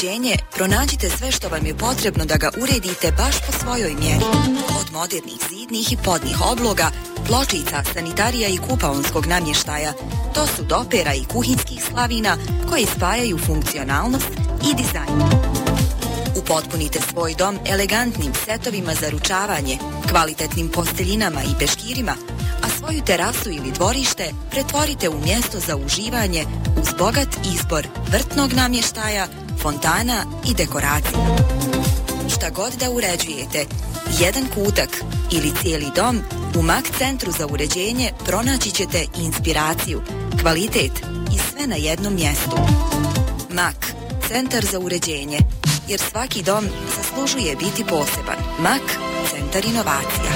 uređenje pronađite sve što vam je potrebno da ga uredite baš po svojoj mjeri. Od modernih zidnih i podnih obloga, pločica, sanitarija i kupaonskog namještaja, do sudopera i kuhinskih slavina koji spajaju funkcionalnost i dizajn. Upotpunite svoj dom elegantnim setovima za ručavanje, kvalitetnim posteljinama i peškirima, a svoju terasu ili dvorište pretvorite u mjesto za uživanje uz bogat izbor vrtnog namještaja, fontana i dekoracija. Šta god da uređujete, jedan kutak ili cijeli dom, u MAK centru za uređenje pronaći ćete inspiraciju, kvalitet i sve na jednom mjestu. MAK, centar za uređenje, jer svaki dom zaslužuje biti poseban. MAK, centar inovacija.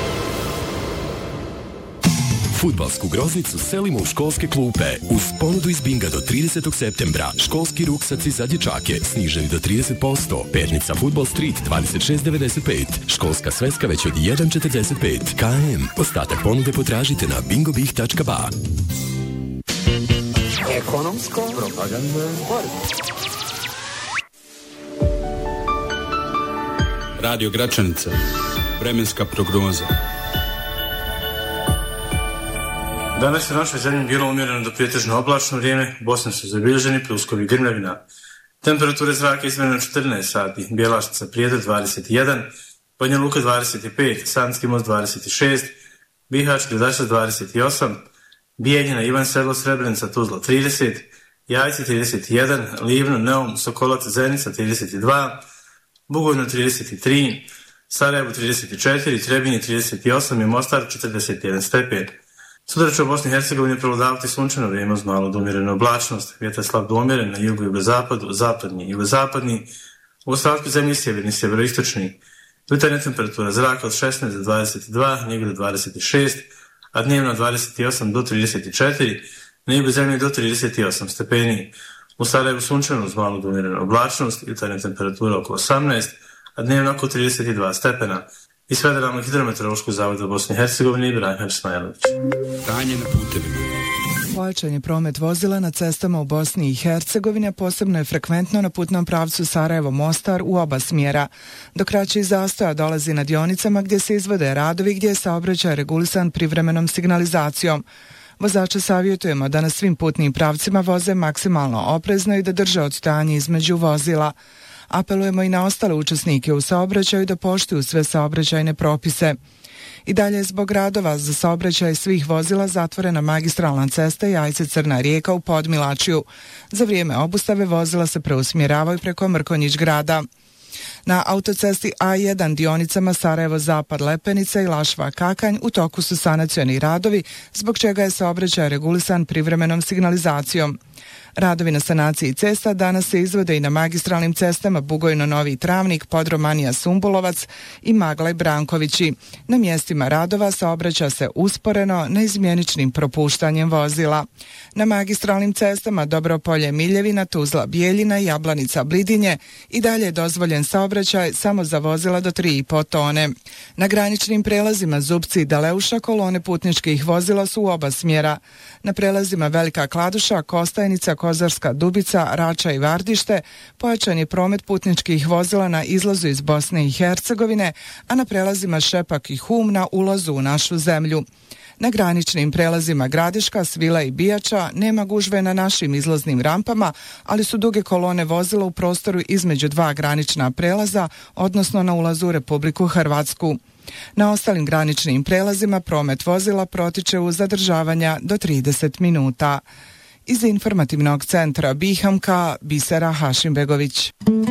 Fudbalsku groznicu selimo u školske klupe. Uz ponudu iz Binga do 30. septembra. Školski ruksaci za dječake sniženi do 30%. Pernica Football Street 26,95. Školska sveska već od 1,45. KM. Ostatak ponude potražite na bingobih.ba. Ekonomsko-propagandna borba. Radio Gračanica. Vremenska prognoza. Danas je u našoj zemlji bilo umjereno do pretežno oblačno vrijeme, Bosne su zabilježeni pljuskovi grmljavina. Temperature zraka izmjerene 14 sati, Bjelašnica Prijedor 21, Banja Luka 25, Sanski Most 26, Bihać Gradašac 28, Bijeljina, Ivan Sedlo, Srebrenica, Tuzla 30, Jajce 31, Livno, Neum, Sokolac, Zenica 32, Bugojno 33, Sarajevo 34, Trebinje 38 i Mostar 41 stepen. Sutra će u Bosni i Hercegovini prevladavati sunčano vrijeme uz malo do umjerene oblačnost. Vjetar slab do umjeren na jugu i jugozapadu, zapadni i jugozapadni, u ostatku zemlji sjeverni i sjeveroistočni. Jutarnja temperatura zraka od 16 do 22, na jugu do 26, a dnevno 28 do 34, na jugu zemlje do 38 stepeni. U Sarajevu sunčano uz malo do umjerene oblačnost, jutarnja temperatura oko 18, a dnevno oko 32 stepena. Iz Federalnog hidrometeorološkog zavoda Bosne i Hercegovine Ibrahim Smajlović. Stanje na putevima. Pojačan je promet vozila na cestama u Bosni i Hercegovini, posebno je frekventno na putnom pravcu Sarajevo-Mostar u oba smjera. Do kraćih zastoja dolazi na dionicama gdje se izvode radovi, gdje je saobraćaj regulisan privremenom signalizacijom. Vozače savjetujemo da na svim putnim pravcima voze maksimalno oprezno i da drže odstojanje između vozila. Apelujemo i na ostale učesnike u saobraćaju da poštuju sve saobraćajne propise. I dalje zbog radova za saobraćaj svih vozila zatvorena magistralna cesta Jajce-Crna Rijeka u Podmilačju. Za vrijeme obustave vozila se preusmjeravaju preko Mrkonjić grada. Na autocesti A1 dionicama Sarajevo-Zapad Lepenica i Lašva-Kakanj u toku su sanacioni radovi, zbog čega je saobraćaj regulisan privremenom signalizacijom. Radovi na sanaciji cesta danas se izvode i na magistralnim cestama Bugojno-Novi Travnik, Podromanija-Sumbulovac i Maglaj-Brankovići. Na mjestima radova saobraća se usporeno neizmjeničnim propuštanjem vozila. Na magistralnim cestama Dobropolje-Miljevina, Tuzla-Bijeljina i Jablanica-Blidinje i dalje je dozvoljen saobraćaj samo za vozila do 3,5 tone. Na graničnim prelazima Zupci i Daleuša kolone putničkih vozila su u oba smjera. Na prelazima Velika Kladuša, Kostajnica, Kozarska Dubica, Rača i Vardište pojačan je promet putničkih vozila na izlazu iz Bosne i Hercegovine, a na prelazima Šepak i Hum na ulazu u našu zemlju. Na graničnim prelazima Gradiška, Svila i Bijača nema gužve na našim izlaznim rampama, ali su duge kolone vozila u prostoru između dva granična prelaza, odnosno na ulazu u Republiku Hrvatsku. Na ostalim graničnim prelazima promet vozila protiče uz zadržavanja do 30 minuta. Iz informativnog centra Bihamka, Bisera Hašimbegović.